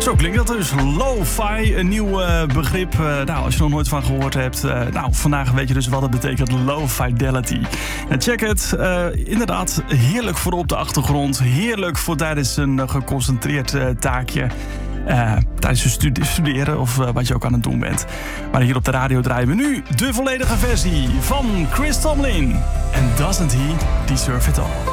Zo klinkt dat dus. Lo-fi, een nieuw begrip. Als je er nog nooit van gehoord hebt. Vandaag weet je dus wat het betekent. Low-fidelity. Check het. Inderdaad, heerlijk voor op de achtergrond. Heerlijk voor tijdens een geconcentreerd taakje. Tijdens je studeren of wat je ook aan het doen bent. Maar hier op de radio draaien we nu de volledige versie van Chris Tomlin. And doesn't he deserve it all?